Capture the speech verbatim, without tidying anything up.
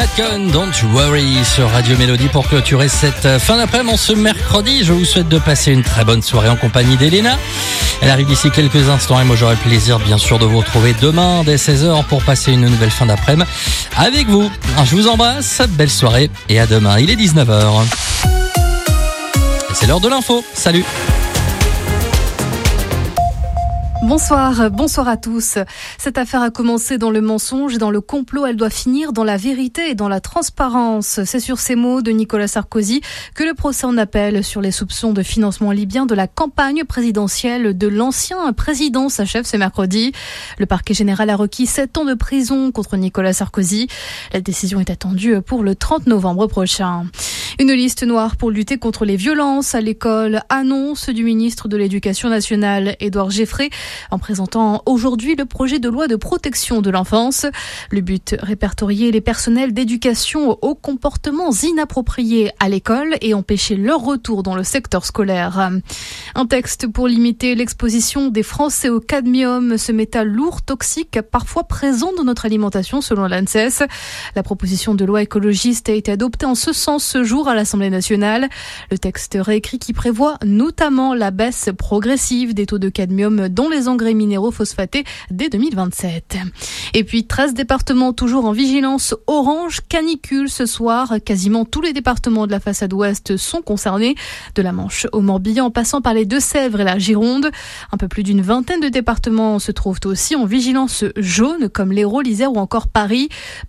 Cohn, Don't Worry sur Radio Mélodie pour clôturer cette fin d'après-midi ce mercredi. Je vous souhaite de passer une très bonne soirée en compagnie d'Elena. Elle arrive d'ici quelques instants et moi j'aurai le plaisir bien sûr de vous retrouver demain dès seize heures pour passer une nouvelle fin d'après-midi avec vous. Je vous embrasse, belle soirée et à demain. Il est dix-neuf heures. Et c'est l'heure de l'info. Salut. Bonsoir, bonsoir à tous. Cette affaire a commencé dans le mensonge et dans le complot. Elle doit finir dans la vérité et dans la transparence. C'est sur ces mots de Nicolas Sarkozy que le procès en appel sur les soupçons de financement libyen de la campagne présidentielle de l'ancien président s'achève ce mercredi. Le parquet général a requis sept ans de prison contre Nicolas Sarkozy. La décision est attendue pour le trente novembre prochain. Une liste noire pour lutter contre les violences à l'école, annonce du ministre de l'Éducation nationale, Édouard Geffray, en présentant aujourd'hui le projet de loi de protection de l'enfance. Le but, répertorier les personnels d'éducation aux comportements inappropriés à l'école et empêcher leur retour dans le secteur scolaire. Un texte pour limiter l'exposition des Français au cadmium, ce métal lourd, toxique, parfois présent dans notre alimentation selon l'ANSES. La proposition de loi écologiste a été adoptée en ce sens ce jour à l'Assemblée nationale. Le texte réécrit qui prévoit notamment la baisse progressive des taux de cadmium dans les engrais minéraux phosphatés dès deux mille vingt-sept. Et puis treize départements toujours en vigilance orange canicule ce soir. Quasiment tous les départements de la façade ouest sont concernés, de la Manche au Morbihan en passant par les Deux-Sèvres et la Gironde. Un peu plus d'une vingtaine de départements se trouvent aussi en vigilance jaune comme l'Hérault, l'Isère ou encore Paris.